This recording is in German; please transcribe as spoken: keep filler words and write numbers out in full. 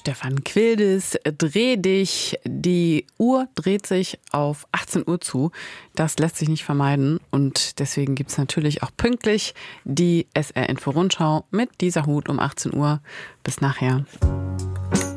Stefan Quildes, Dreh dich. Die Uhr dreht sich auf achtzehn Uhr zu. Das lässt sich nicht vermeiden. Und deswegen gibt es natürlich auch pünktlich die S R-Info-Rundschau mit dieser Hut um achtzehn Uhr. Bis nachher.